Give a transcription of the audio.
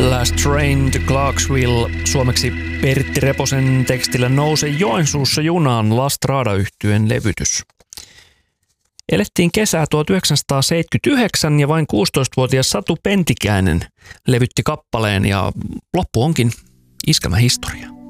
Last Train to Clarksville, suomeksi Pertti Reposen tekstillä Nouse Joensuussa junaan La Strada-yhtyeen levytys. Elettiin kesää 1979 ja vain 16-vuotias Satu Pentikäinen levytti kappaleen ja loppu onkin iskelmähistoria.